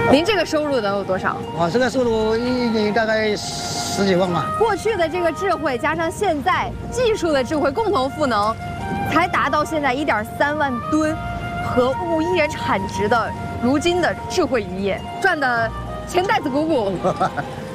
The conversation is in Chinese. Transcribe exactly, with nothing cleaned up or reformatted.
您这个收入能有多少？ 我这个收入一年大概十几万吧。 过去的这个智慧加上现在技术的智慧共同赋能，才达到现在一点三万吨和五亿元产值的如今的智慧渔业，赚的钱袋子鼓鼓。